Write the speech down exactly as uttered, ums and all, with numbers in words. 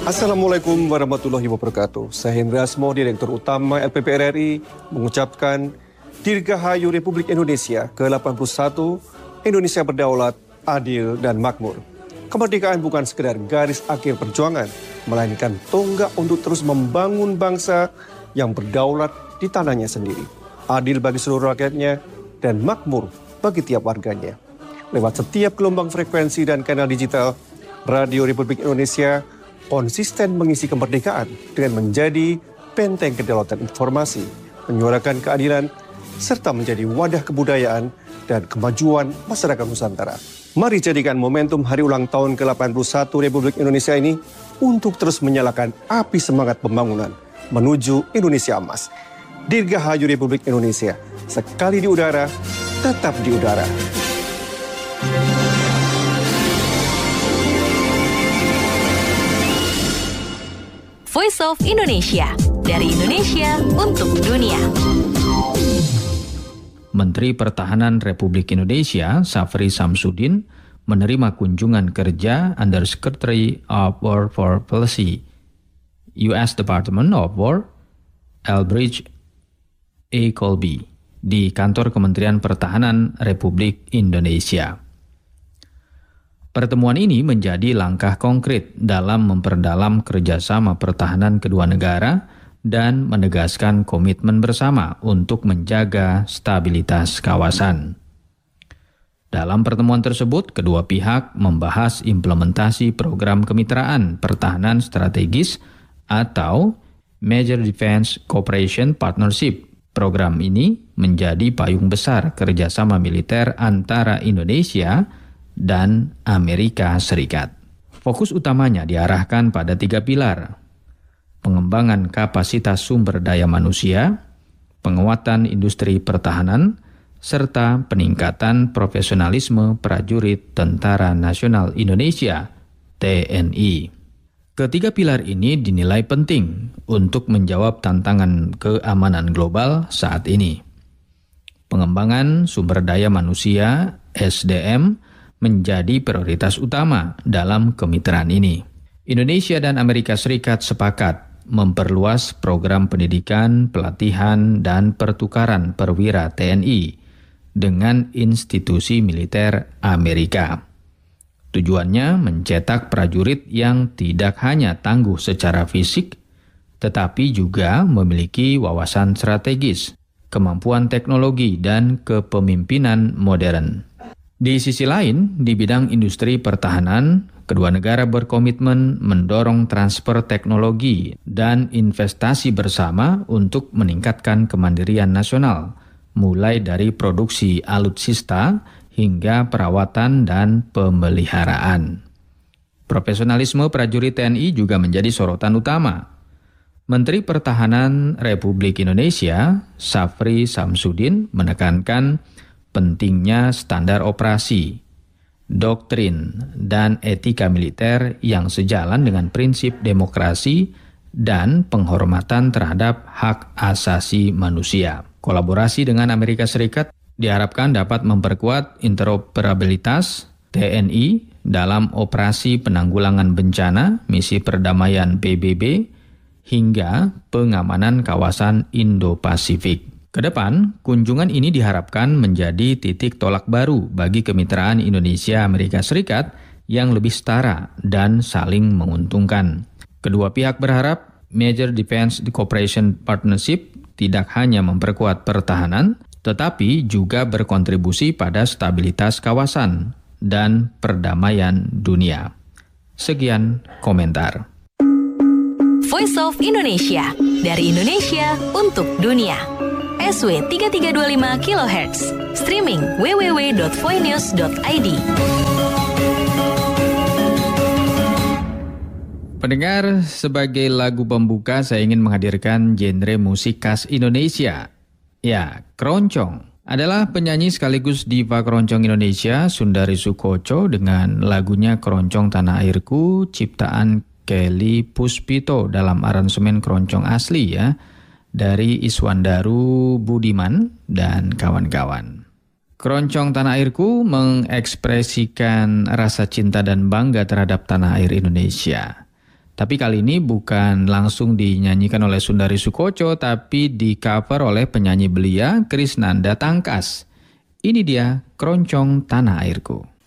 Assalamualaikum warahmatullahi wabarakatuh. Saya Hendra Asmo, Direktur Utama L P P R R I, mengucapkan Dirgahayu Republik Indonesia ke delapan puluh satu, Indonesia berdaulat, adil, dan makmur. Kemerdekaan bukan sekedar garis akhir perjuangan, melainkan tonggak untuk terus membangun bangsa yang berdaulat di tanahnya sendiri. Adil bagi seluruh rakyatnya dan makmur bagi tiap warganya. Lewat setiap gelombang frekuensi dan kanal digital, Radio Republik Indonesia konsisten mengisi kemerdekaan dengan menjadi benteng kedaulatan informasi, menyuarakan keadilan, serta menjadi wadah kebudayaan dan kemajuan masyarakat Nusantara. Mari jadikan momentum hari ulang tahun ke delapan puluh satu Republik Indonesia ini untuk terus menyalakan api semangat pembangunan menuju Indonesia emas. Dirgahayu Republik Indonesia, sekali di udara, tetap di udara. Voice of Indonesia, dari Indonesia untuk dunia. Menteri Pertahanan Republik Indonesia, Safri Samsudin, menerima kunjungan kerja Undersecretary of War for Policy, U S Department of War, Elbridge A. Colby, di kantor Kementerian Pertahanan Republik Indonesia. Pertemuan ini menjadi langkah konkret dalam memperdalam kerjasama pertahanan kedua negara dan menegaskan komitmen bersama untuk menjaga stabilitas kawasan. Dalam pertemuan tersebut, kedua pihak membahas implementasi program kemitraan pertahanan strategis atau Major Defense Cooperation Partnership. Program ini menjadi payung besar kerjasama militer antara Indonesia dan Amerika Serikat. Fokus utamanya diarahkan pada tiga pilar: pengembangan kapasitas sumber daya manusia, penguatan industri pertahanan, serta peningkatan profesionalisme prajurit Tentara Nasional Indonesia T N I. Ketiga pilar ini dinilai penting untuk menjawab tantangan keamanan global saat ini. Pengembangan sumber daya manusia S D M menjadi prioritas utama dalam kemitraan ini. Indonesia dan Amerika Serikat sepakat memperluas program pendidikan, pelatihan, dan pertukaran perwira T N I dengan institusi militer Amerika. Tujuannya mencetak prajurit yang tidak hanya tangguh secara fisik, tetapi juga memiliki wawasan strategis, kemampuan teknologi, dan kepemimpinan modern. Di sisi lain, di bidang industri pertahanan, kedua negara berkomitmen mendorong transfer teknologi dan investasi bersama untuk meningkatkan kemandirian nasional, mulai dari produksi alutsista hingga perawatan dan pemeliharaan. Profesionalisme prajurit T N I juga menjadi sorotan utama. Menteri Pertahanan Republik Indonesia, Safri Samsudin, menekankan pentingnya standar operasi, doktrin, dan etika militer yang sejalan dengan prinsip demokrasi dan penghormatan terhadap hak asasi manusia. Kolaborasi dengan Amerika Serikat diharapkan dapat memperkuat interoperabilitas T N I dalam operasi penanggulangan bencana, misi perdamaian P B B, hingga pengamanan kawasan Indo-Pasifik. Kedepan, kunjungan ini diharapkan menjadi titik tolak baru bagi kemitraan Indonesia-Amerika Serikat yang lebih setara dan saling menguntungkan. Kedua pihak berharap Major Defense Cooperation Partnership tidak hanya memperkuat pertahanan, tetapi juga berkontribusi pada stabilitas kawasan dan perdamaian dunia. Sekian komentar. Voice of Indonesia, dari Indonesia untuk dunia. S W tiga tiga dua lima kilohertz, streaming w w w dot voinews dot i d. Pendengar, sebagai lagu pembuka saya ingin menghadirkan genre musik khas Indonesia. Ya, keroncong adalah penyanyi sekaligus diva keroncong Indonesia, Sundari Soekoco, dengan lagunya Keroncong Tanah Airku, ciptaan Kelly Puspito dalam aransemen keroncong asli ya, dari Iswandaru Budiman dan kawan-kawan. Keroncong Tanah Airku mengekspresikan rasa cinta dan bangga terhadap tanah air Indonesia. Tapi kali ini bukan langsung dinyanyikan oleh Sundari Soekotjo, tapi di cover oleh penyanyi belia Krisnanda Tangkas. Ini dia Keroncong Tanah Airku.